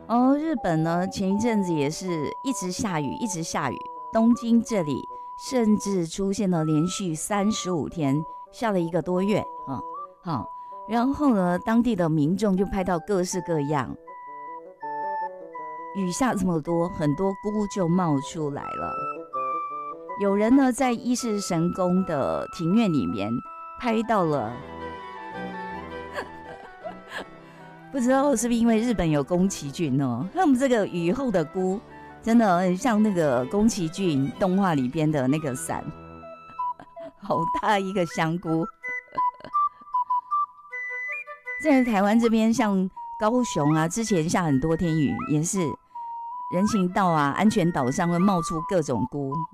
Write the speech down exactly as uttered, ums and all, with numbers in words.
哦，日本呢，前一阵子也是一直下雨，一直下雨。东京这里甚至出现了连续三十五天下了一个多月啊，好，然后呢，当地的民众就拍到各式各样，雨下这么多，很多菇就冒出来了。有人呢在伊势神宫的庭院里面拍到了。不知道是不是因为日本有宫崎骏呢？他们这个雨后的菇，真的很像那个宫崎骏动画里边的那个伞，好大一个香菇。在台湾这边，像高雄啊，之前下很多天雨，也是人行道啊、安全岛上会冒出各种菇